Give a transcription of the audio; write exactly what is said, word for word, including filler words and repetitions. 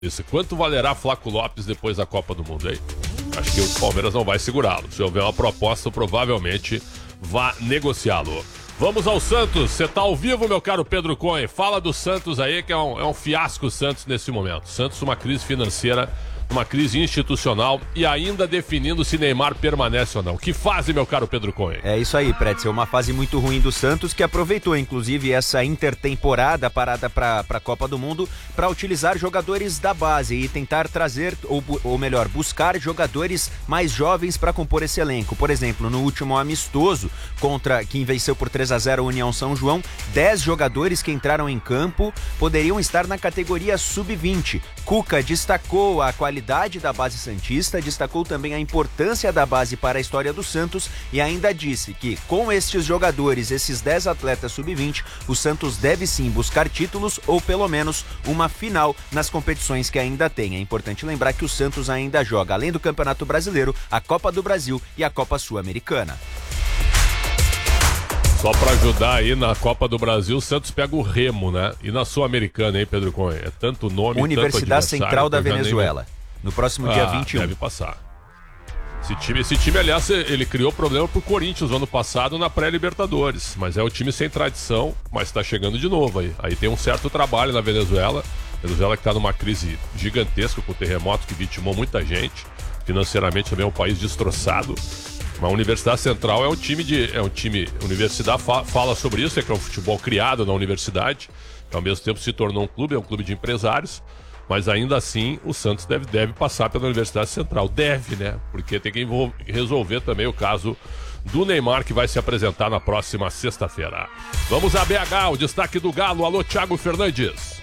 Isso. Quanto valerá Flaco Lopes depois da Copa do Mundo aí? Acho que o Palmeiras não vai segurá-lo. Se houver uma proposta, provavelmente vá negociá-lo. Vamos ao Santos. Você tá ao vivo, meu caro Pedro Cohen. Fala do Santos aí, que é um, é um fiasco o Santos nesse momento. Santos uma crise financeira, uma crise institucional e ainda definindo se Neymar permanece ou não. Que fase, meu caro Pedro Cohen? É isso aí, Pretzel. Uma fase muito ruim do Santos, que aproveitou, inclusive, essa intertemporada parada para a Copa do Mundo para utilizar jogadores da base e tentar trazer, ou, ou melhor, buscar jogadores mais jovens para compor esse elenco. Por exemplo, no último amistoso, contra quem venceu por três a zero a União São João, dez jogadores que entraram em campo poderiam estar na categoria sub vinte. Cuca destacou a qualidade da base santista, destacou também a importância da base para a história do Santos e ainda disse que com estes jogadores, esses dez atletas sub vinte, o Santos deve sim buscar títulos ou pelo menos uma final nas competições que ainda tem. É importante lembrar que o Santos ainda joga, além do Campeonato Brasileiro, a Copa do Brasil e a Copa Sul-Americana. Só para ajudar aí na Copa do Brasil, o Santos pega o Remo, né? E na Sul-Americana, hein, Pedro Cohen? É tanto nome, Universidade tanto Central da nem... Venezuela. No próximo ah, dia vinte e um. Deve passar. Esse time, esse time, aliás, ele criou problema pro Corinthians no ano passado na pré-Libertadores. Mas é o time sem tradição, mas está chegando de novo aí. Aí tem um certo trabalho na Venezuela. Venezuela que está numa crise gigantesca com o terremoto que vitimou muita gente. Financeiramente também é um país destroçado. A Universidade Central é um time de. É um time. A universidade fa, fala sobre isso, é que é um futebol criado na universidade, que ao mesmo tempo se tornou um clube, é um clube de empresários. Mas ainda assim, o Santos deve, deve passar pela Universidade Central. Deve, né? Porque tem que envolver, resolver também o caso do Neymar, que vai se apresentar na próxima sexta-feira. Vamos a B H, o destaque do Galo. Alô, Thiago Fernandes.